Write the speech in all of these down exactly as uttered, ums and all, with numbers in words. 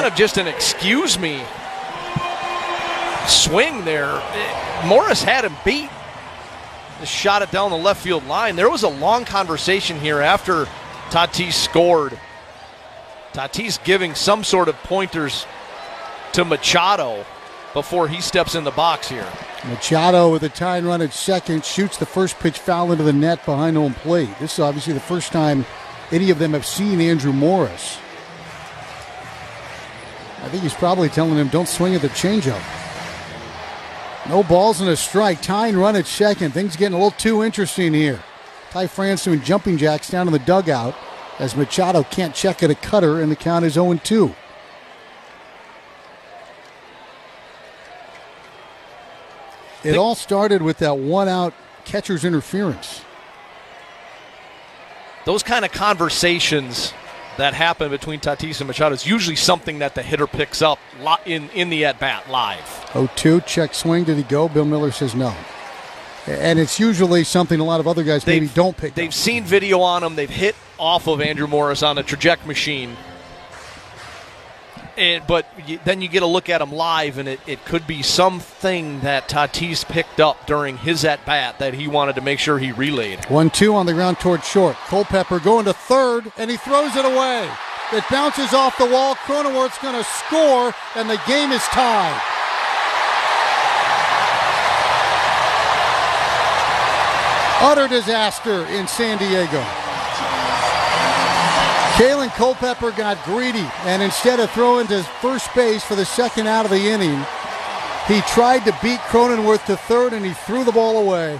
kind of just an excuse me swing there. Morris had him beat. Just shot it down the left field line. There was a long conversation here after Tatis scored. Tatis giving some sort of pointers to Machado before he steps in the box here. Machado with a tying run at second shoots the first pitch foul into the net behind home plate. This is obviously the first time any of them have seen Andrew Morris. I think he's probably telling him, don't swing at the changeup. No balls and a strike. Tying run at second. Things getting a little too interesting here. Ty France doing jumping jacks down in the dugout as Machado can't check at a cutter, and the count is oh and two. It all started with that one-out catcher's interference. Those kind of conversations that happen between Tatis and Machado is usually something that the hitter picks up in, in the at-bat live. oh two, check swing. Did he go? Bill Miller says no. And it's usually something a lot of other guys maybe they've, don't pick They've up. seen video on him. They've hit off of Andrew Morris on a traject machine. And, but you, then you get a look at him live, and it, it could be something that Tatis picked up during his at-bat that he wanted to make sure he relayed. one two on the ground toward short. Culpepper going to third, and he throws it away. It bounces off the wall. Cronenworth's going to score, and the game is tied. Utter disaster in San Diego. Kalen Culpepper got greedy, and instead of throwing to first base for the second out of the inning, he tried to beat Cronenworth to third, and he threw the ball away.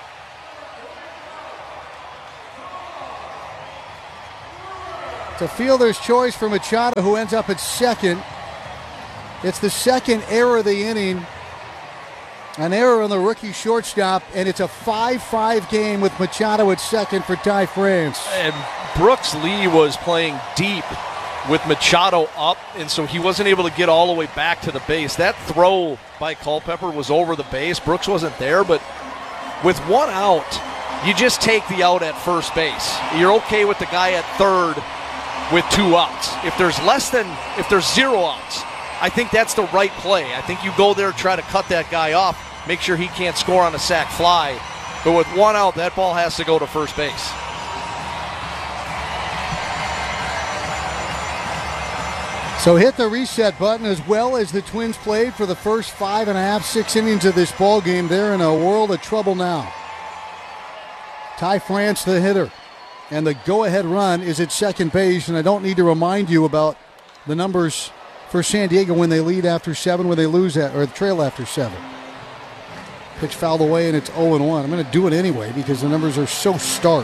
It's a fielder's choice for Machado, who ends up at second. It's the second error of the inning. An error on the rookie shortstop, and it's a five five game with Machado at second for Ty France. And Brooks Lee was playing deep with Machado up, and so he wasn't able to get all the way back to the base. That throw by Culpepper was over the base. Brooks wasn't there, but with one out, you just take the out at first base. You're okay with the guy at third with two outs. If there's less than, if there's zero outs, I think that's the right play. I think you go there, try to cut that guy off, make sure he can't score on a sac fly. But with one out, that ball has to go to first base. So hit the reset button. As well as the Twins played for the first five and a half, six innings of this ball game. They're in a world of trouble now. Ty France, the hitter, and the go-ahead run is at second base. And I don't need to remind you about the numbers for San Diego when they lead after seven, when they lose at, or trail after seven. Pitch fouled away, and it's oh and one. I'm going to do it anyway because the numbers are so stark.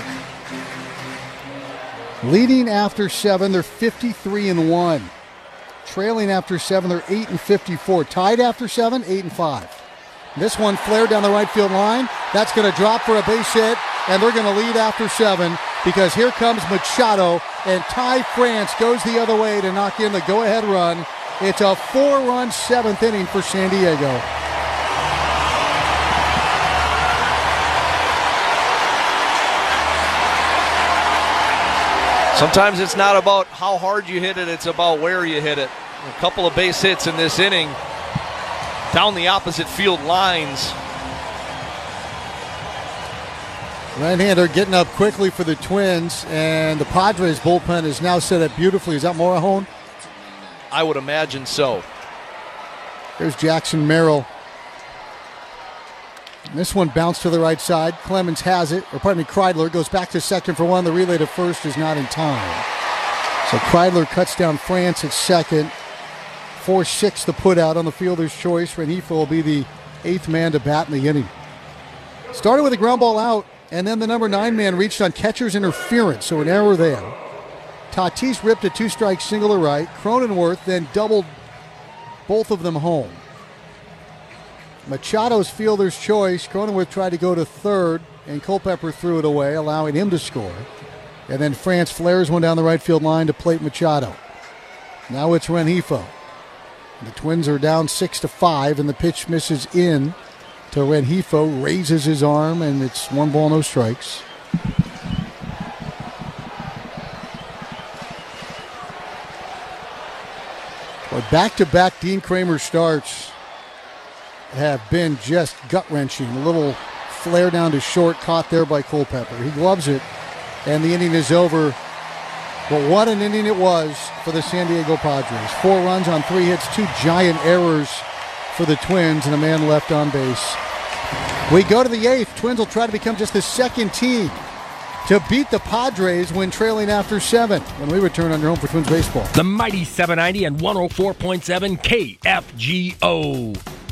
Leading after seven, they're fifty-three and one. Trailing after seven, they're eight and fifty-four. Tied after seven, eight and five. This one flared down the right field line. That's going to drop for a base hit, and they're going to lead after seven because here comes Machado, and Ty France goes the other way to knock in the go-ahead run. It's a four-run seventh inning for San Diego. Sometimes it's not about how hard you hit it, it's about where you hit it. A couple of base hits in this inning down the opposite field lines. Right-hander getting up quickly for the Twins, and the Padres bullpen is now set up beautifully. Is that Morejon? I would imagine so. There's Jackson Merrill. This one bounced to the right side. Clemens has it, or pardon me, Kreidler goes back to second for one. The relay to first is not in time. So Kreidler cuts down France at second. four six the put out on the fielder's choice. Rengifo will be the eighth man to bat in the inning. Started with a ground ball out, and then the number nine man reached on catcher's interference, so an error there. Tatis ripped a two-strike single to right. Cronenworth then doubled both of them home. Machado's fielder's choice. Cronenworth tried to go to third, and Culpepper threw it away, allowing him to score. And then France flares one down the right field line to plate Machado. Now it's Rengifo. The Twins are down six to five, and the pitch misses in to Rengifo. Raises his arm, and it's one ball, no strikes. The back-to-back Dean Kramer starts have been just gut-wrenching. A little flare down to short, caught there by Culpepper. He gloves it, and the inning is over. But what an inning it was for the San Diego Padres. Four runs on three hits, two giant errors for the Twins, and a man left on base. We go to the eighth. Twins will try to become just the second team to beat the Padres when trailing after seven. When we return on your home for Twins baseball. The mighty seven ninety and one oh four point seven K F G O.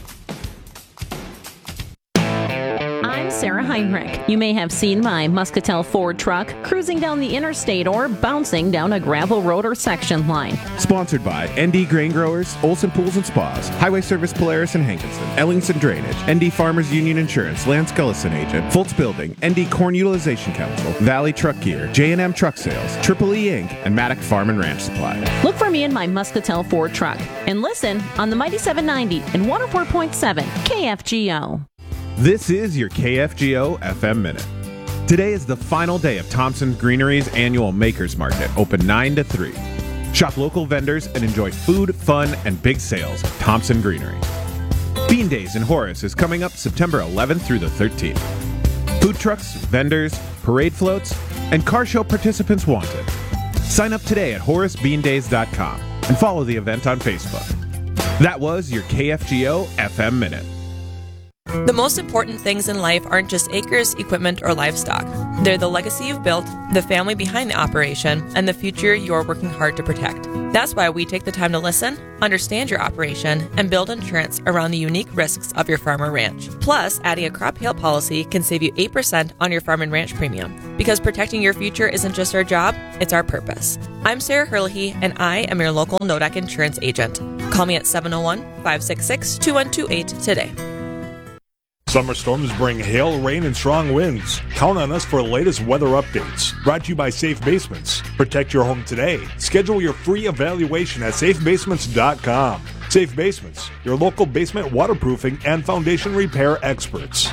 I'm Sarah Heinrich. You may have seen my Muscatel Ford truck cruising down the interstate or bouncing down a gravel road or section line. Sponsored by N D Grain Growers, Olson Pools and Spas, Highway Service Polaris and Hankinson, Ellingson Drainage, N D Farmers Union Insurance, Lance Gullison Agent, Fultz Building, N D Corn Utilization Council, Valley Truck Gear, J and M Truck Sales, Triple E Incorporated, and Maddock Farm and Ranch Supply. Look for me in my Muscatel Ford truck and listen on the mighty seven ninety and one oh four point seven K F G O. This is your K F G O F M Minute. Today is the final day of Thompson's Greenery's annual Makers Market, open nine to three. Shop local vendors and enjoy food, fun, and big sales at Thompson Greenery. Bean Days in Horace is coming up September eleventh through the thirteenth. Food trucks, vendors, parade floats, and car show participants wanted. Sign up today at horace bean days dot com and follow the event on Facebook. That was your K F G O F M Minute. The most important things in life aren't just acres, equipment, or livestock. They're the legacy you've built, the family behind the operation, and the future you're working hard to protect. That's why we take the time to listen, understand your operation, and build insurance around the unique risks of your farm or ranch. Plus, adding a crop hail policy can save you eight percent on your farm and ranch premium. Because protecting your future isn't just our job, it's our purpose. I'm Sarah Herlihy, and I am your local Nodak insurance agent. Call me at seven oh one, five six six, two one two eight today. Summer storms bring hail, rain, and strong winds. Count on us for the latest weather updates. Brought to you by Safe Basements. Protect your home today. Schedule your free evaluation at safe basements dot com. Safe Basements, your local basement waterproofing and foundation repair experts.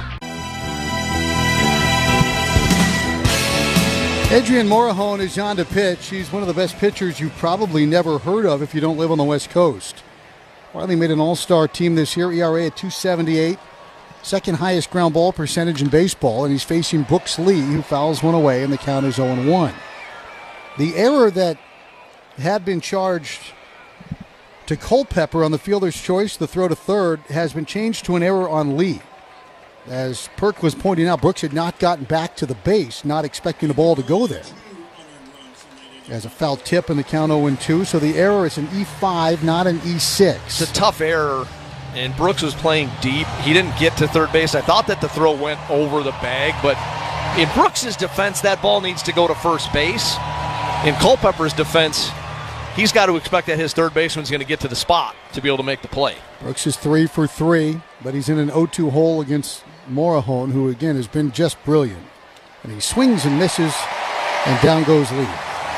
Adrian Morejon is on to pitch. He's one of the best pitchers you've probably never heard of if you don't live on the West Coast. Wiley made an all-star team this year, E R A at two seventy-eight. Second highest ground ball percentage in baseball, and he's facing Brooks Lee, who fouls one away, and the count is oh one. The error that had been charged to Culpepper on the fielder's choice, the throw to third, has been changed to an error on Lee. As Perk was pointing out, Brooks had not gotten back to the base, not expecting the ball to go there. As a foul tip, and the count oh two, so the error is an E five, not an E six. It's a tough error. And Brooks was playing deep. He didn't get to third base. I thought that the throw went over the bag, but in Brooks' defense, that ball needs to go to first base. In Culpepper's defense, he's got to expect that his third baseman's going to get to the spot to be able to make the play. Brooks is three for three, but he's in an oh two hole against Morejon, who again has been just brilliant. And he swings and misses, and down goes Lee.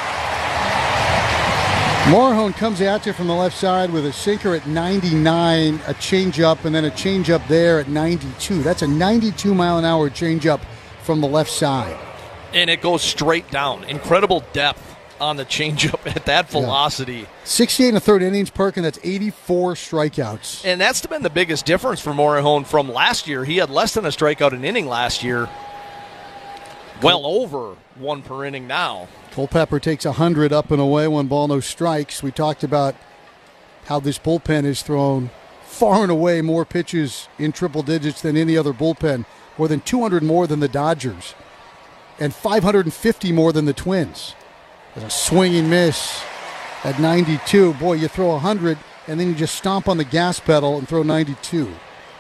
Morejon comes at you from the left side with a sinker at ninety-nine, a changeup, and then a changeup there at ninety-two. That's a ninety-two mile an hour changeup from the left side. And it goes straight down. Incredible depth on the changeup at that velocity. Yeah. sixty-eight and a third innings, Perk, and that's eighty-four strikeouts. And that's been the biggest difference for Morejon from last year. He had less than a strikeout an inning last year. Well over one per inning now. Culpepper takes one hundred up and away, one ball, no strikes. We talked about how this bullpen has thrown far and away more pitches in triple digits than any other bullpen. More than two hundred more than the Dodgers. And five hundred fifty more than the Twins. There's a swinging miss at ninety-two. Boy, you throw one hundred and then you just stomp on the gas pedal and throw ninety-two.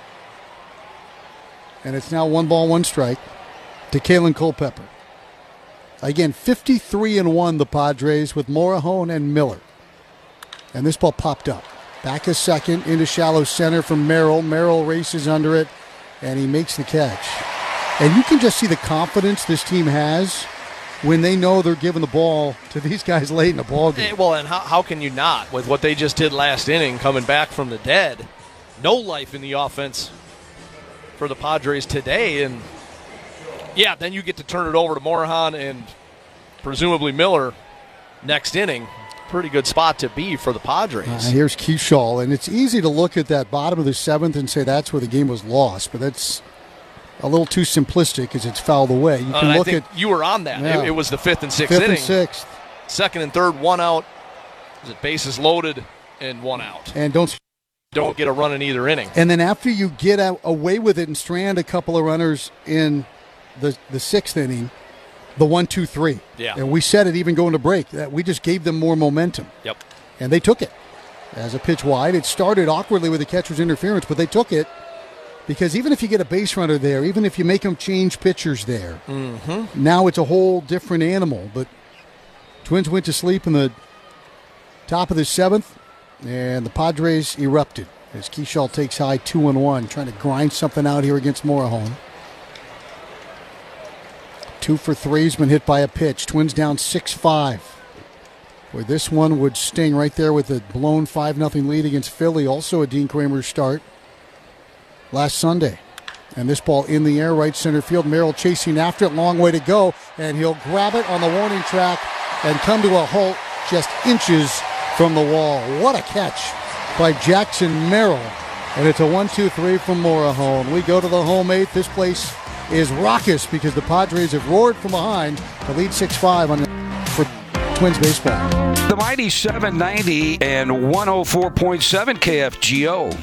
And it's now one ball, one strike to Kalen Culpepper. Again, fifty-three and one the Padres with Morejon and Miller. And this ball popped up. Back a second into shallow center from Merrill. Merrill races under it, and he makes the catch. And you can just see the confidence this team has when they know they're giving the ball to these guys late in the ball game. Well, and how, how can you not with what they just did last inning, coming back from the dead? No life in the offense for the Padres today, and yeah, then you get to turn it over to Morejon and presumably Miller next inning. pretty good spot to be for the Padres. Uh, here's Keyshaw, and it's easy to look at that bottom of the seventh and say that's where the game was lost, but that's a little too simplistic because it's fouled away. You can uh, look I think at you were on that. Yeah. It, it was the fifth and sixth fifth inning. and sixth. Second and third, one out. Was it bases loaded and one out? And don't don't get a run in either inning. And then after you get out, away with it and strand a couple of runners in the the sixth inning, the one, two, three. Yeah. And we said it even going to break that we just gave them more momentum. Yep. And they took it as a pitch wide. It started awkwardly with the catcher's interference, but they took it because even if you get a base runner there, even if you make them change pitchers there, mm-hmm. now it's a whole different animal. But Twins went to sleep in the top of the seventh, and the Padres erupted as Keyshaw takes high two and one, trying to grind something out here against Morejon. Two for three. He's been hit by a pitch. Twins down six five. Where this one would sting right there with a blown five nothing lead against Philly. Also a Dean Kramer start last Sunday. And this ball in the air, right center field. Merrill chasing after it. Long way to go. And he'll grab it on the warning track and come to a halt just inches from the wall. What a catch by Jackson Merrill. And it's a one two three from Morejon. We go to the home eighth. This place is raucous because the Padres have roared from behind to lead six five on for Twins baseball. The mighty seven ninety and one oh four point seven K F G O.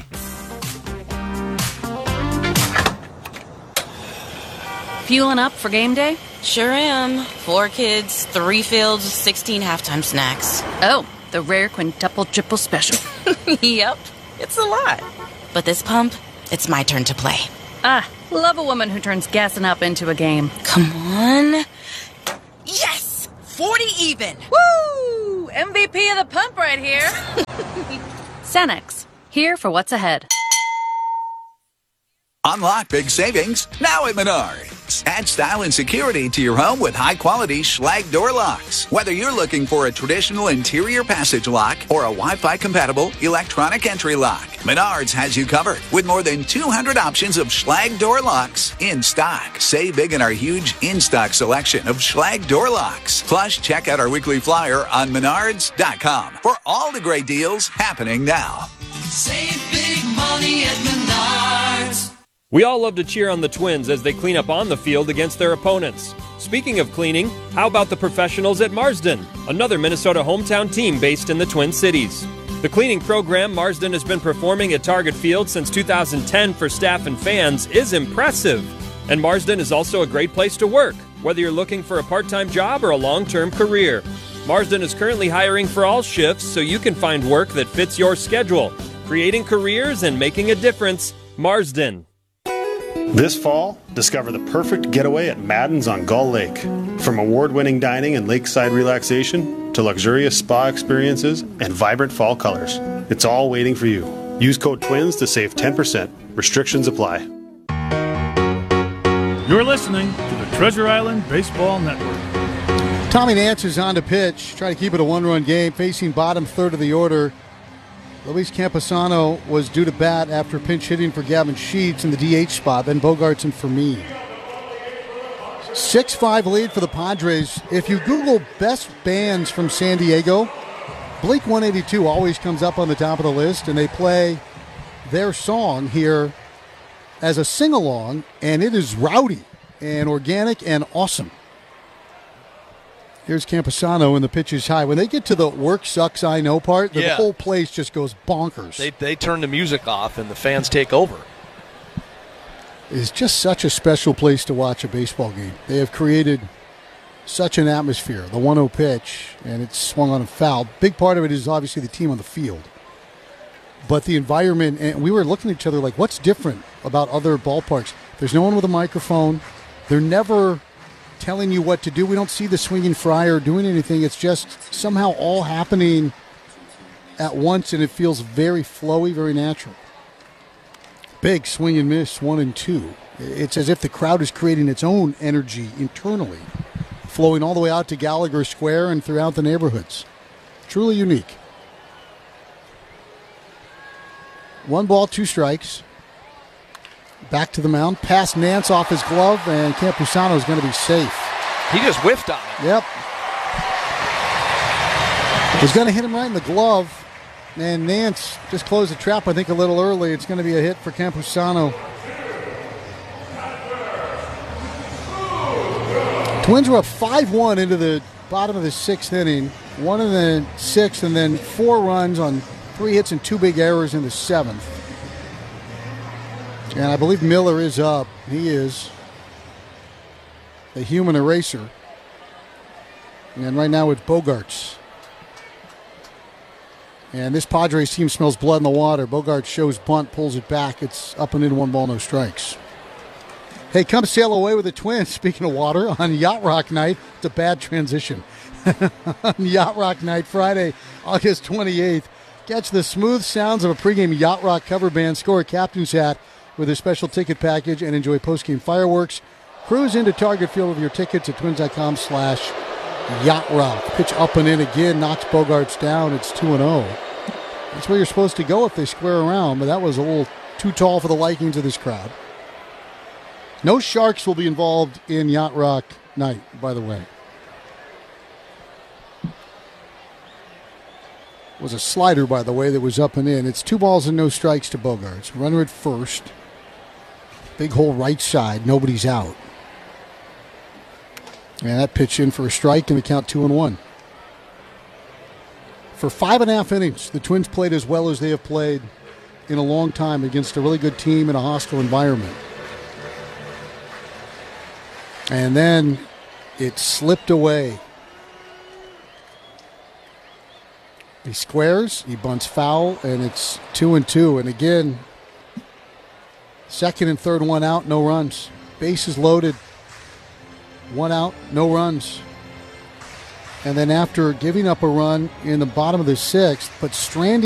Fueling up for game day? Sure am. Four kids, three fields, sixteen halftime snacks. Oh, the rare quintuple triple special. Yep, it's a lot. But this pump, it's my turn to play. Ah, love a woman who turns gassing up into a game. Come on. Yes! forty even! Woo! M V P of the pump right here. Cenex, here for what's ahead. Unlock big savings now at Menards. Add style and security to your home with high-quality Schlage door locks. Whether you're looking for a traditional interior passage lock or a Wi-Fi compatible electronic entry lock, Menards has you covered with more than two hundred options of Schlage door locks in stock. Save big in our huge in-stock selection of Schlage door locks. Plus, check out our weekly flyer on menards dot com for all the great deals happening now. Save big money at Menards. We all love to cheer on the Twins as they clean up on the field against their opponents. Speaking of cleaning, how about the professionals at Marsden, another Minnesota hometown team based in the Twin Cities? The cleaning program Marsden has been performing at Target Field since two thousand ten for staff and fans is impressive. And Marsden is also a great place to work, whether you're looking for a part-time job or a long-term career. Marsden is currently hiring for all shifts so you can find work that fits your schedule. Creating careers and making a difference, Marsden. This fall, discover the perfect getaway at Madden's on Gull Lake. From award-winning dining and lakeside relaxation to luxurious spa experiences and vibrant fall colors, it's all waiting for you. Use code TWINS to save ten percent. Restrictions apply. You're listening to the Treasure Island Baseball Network. Tommy Nance is on to pitch, try to keep it a one-run game, facing bottom third of the order. Luis Camposano was due to bat after pinch hitting for Gavin Sheets in the D H spot, then Bogarts and Fermin. six five lead for the Padres. If you Google best bands from San Diego, Blink one eighty-two always comes up on the top of the list, and they play their song here as a sing-along, and it is rowdy and organic and awesome. Here's Camposano, and the pitch is high. When they get to the work sucks I know part, the yeah. whole place just goes bonkers. They they turn the music off, and the fans take over. It's just such a special place to watch a baseball game. They have created such an atmosphere. The one oh pitch, and it's swung on and fouled. Big part of it is obviously the team on the field. But the environment, and we were looking at each other like, what's different about other ballparks? There's no one with a microphone. They're never telling you what to do. We don't see the swinging fryer doing anything. It's just somehow all happening at once, and it feels very flowy, very natural. Big swing and miss, one and two. It's as if the crowd is creating its own energy internally, flowing all the way out to Gallagher Square and throughout the neighborhoods. Truly unique. One ball, two strikes. Back to the mound, past Nance off his glove, and Campusano is going to be safe. He just whiffed on it. Yep. Was going to hit him right in the glove. And Nance just closed the trap, I think, a little early. It's going to be a hit for Campusano. Twins were up five one into the bottom of the sixth inning. One in the sixth, and then four runs on three hits and two big errors in the seventh. And I believe Miller is up. He is the human eraser. And right now it's Bogaerts. And this Padres team smells blood in the water. Bogaerts shows bunt, pulls it back. It's up and in, one ball, no strikes. Hey, come sail away with the Twins, speaking of water, on Yacht Rock Night. It's a bad transition. On Yacht Rock Night, Friday, August twenty-eighth. Catch the smooth sounds of a pregame Yacht Rock cover band, score a captain's hat with a special ticket package, and enjoy postgame fireworks. Cruise into Target Field with your tickets at twins.com slash Yacht Rock. Pitch up and in again, knocks Bogaerts down. It's two and oh. That's where you're supposed to go if they square around, but that was a little too tall for the likings of this crowd. No Sharks will be involved in Yacht Rock Night, by the way. It was a slider, by the way, that was up and in. It's two balls and no strikes to Bogaerts. Runner at first. Big hole right side. Nobody's out. And that pitch in for a strike, and the count two and one. For five and a half innings, the Twins played as well as they have played in a long time against a really good team in a hostile environment. And then it slipped away. He squares, he bunts foul, and it's two and two. And again, second and third, one out, no runs. Bases loaded, one out, no runs. And then after giving up a run in the bottom of the sixth, but stranding